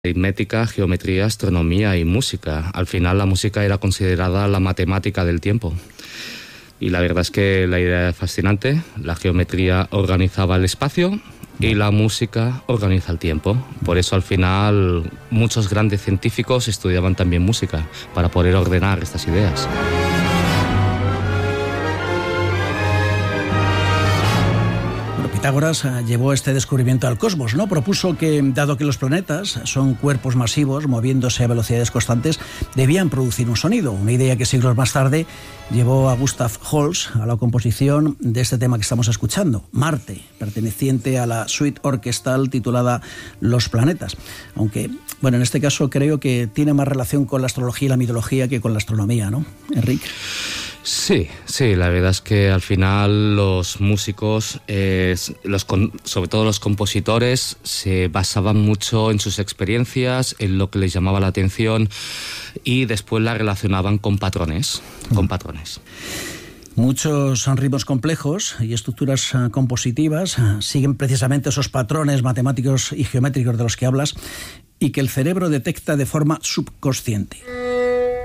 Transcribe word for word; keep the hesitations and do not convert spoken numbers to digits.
Aritmética, geometría, astronomía y música. Al final la música era considerada la matemática del tiempo. Y la verdad es que la idea es fascinante. La geometría organizaba el espacio y la música organiza el tiempo. Por eso al final muchos grandes científicos estudiaban también música para poder ordenar estas ideas. Pitágoras llevó este descubrimiento al cosmos, ¿no? Propuso que, dado que los planetas son cuerpos masivos moviéndose a velocidades constantes, debían producir un sonido, una idea que siglos más tarde llevó a Gustav Holst a la composición de este tema que estamos escuchando, Marte, perteneciente a la suite orquestal titulada Los planetas. Aunque, bueno, en este caso creo que tiene más relación con la astrología y la mitología que con la astronomía, ¿no, Enric? Sí, sí, la verdad es que al final los músicos, eh, los, sobre todo los compositores, se basaban mucho en sus experiencias, en lo que les llamaba la atención y después la relacionaban con patrones, con patrones. Muchos ritmos complejos y estructuras compositivas siguen precisamente esos patrones matemáticos y geométricos de los que hablas y que el cerebro detecta de forma subconsciente.